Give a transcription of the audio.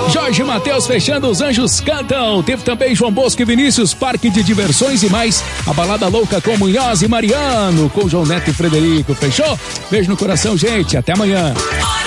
Jorge Mateus fechando Os Anjos Cantam. Teve também João Bosco e Vinícius, Parque de Diversões e mais. A Balada Louca com Munhoz e Mariano, com João Neto e Frederico. Fechou? Beijo no coração, gente. Até amanhã.